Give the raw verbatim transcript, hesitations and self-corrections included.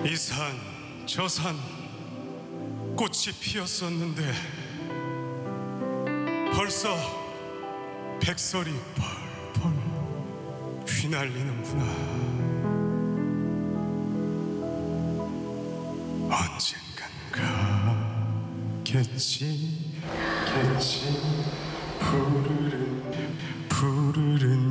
이 산, 저 산, 꽃이 피었었는데 벌써 백설이 펄펄 휘날리는구나. 언젠간 가겠지, 겠지. 푸르른, 푸르른